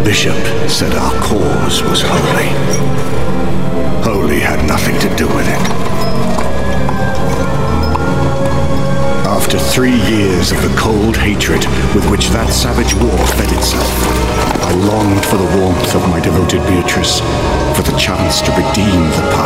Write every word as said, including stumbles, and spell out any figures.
bishop said our cause was holy. Holy had nothing to do with it. After three years of the cold hatred with which that savage war fed itself, I longed for the warmth of my devoted Beatrice, for the chance to redeem the past.